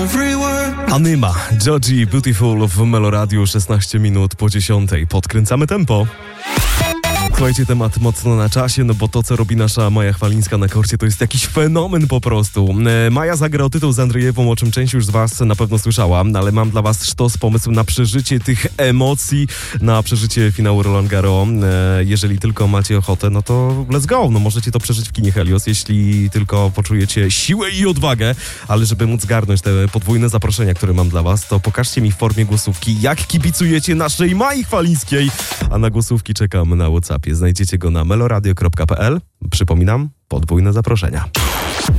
Anyma, Joji, Beautiful w Meloradiu, 16 minut po 10. Podkręcamy tempo. Słuchajcie, temat mocno na czasie, no bo to, co robi nasza Maja Chwalińska na korcie, to jest jakiś fenomen po prostu. Maja zagra o tytuł z Andrzejewą, o czym część już z was na pewno słyszała, ale mam dla was sztos pomysł na przeżycie tych emocji, na przeżycie finału Roland Garros. Jeżeli tylko macie ochotę, no to let's go, no możecie to przeżyć w kinie Helios, jeśli tylko poczujecie siłę i odwagę, ale żeby móc zgarnąć te podwójne zaproszenia, które mam dla was, to pokażcie mi w formie głosówki, jak kibicujecie naszej Mai Chwalińskiej, a na głosówki czekam na WhatsAppie. Znajdziecie go na meloradio.pl. Przypominam, podwójne zaproszenia.